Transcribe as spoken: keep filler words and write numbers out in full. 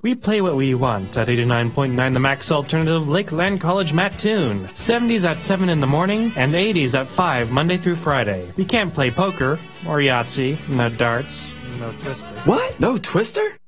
We play what we want at eighty-nine point nine The Max Alternative Lakeland College Mattoon. seventies at seven in the morning and eighties at five Monday through Friday. We can't play poker or Yahtzee, no darts, no Twister. What? No Twister?